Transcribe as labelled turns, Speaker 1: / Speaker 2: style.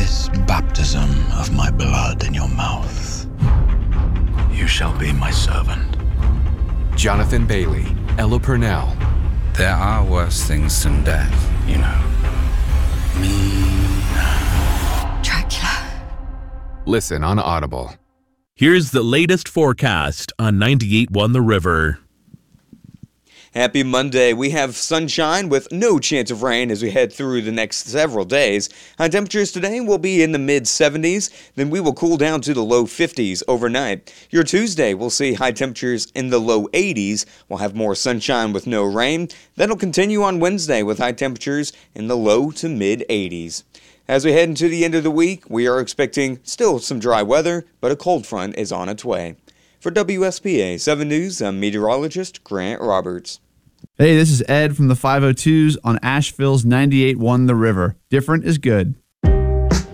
Speaker 1: this baptism of my blood in your mouth. You shall be my servant.
Speaker 2: Jonathan Bailey, Ella Purnell.
Speaker 1: There are worse things than death, you know.
Speaker 3: Dracula.
Speaker 2: Listen on Audible.
Speaker 4: Here's the latest forecast on 98.1 The River.
Speaker 5: Happy Monday. We have sunshine with no chance of rain as we head through the next several days. High temperatures today will be in the mid-70s, then we will cool down to the low 50s overnight. Your Tuesday will see high temperatures in the low 80s. We'll have more sunshine with no rain. That'll continue on Wednesday with high temperatures in the low to mid-80s. As we head into the end of the week, we are expecting still some dry weather, but a cold front is on its way. For WSPA 7 News, I'm meteorologist Grant Roberts.
Speaker 6: Hey, this is Ed from the 502s on Asheville's 98.1 The River. Different is good.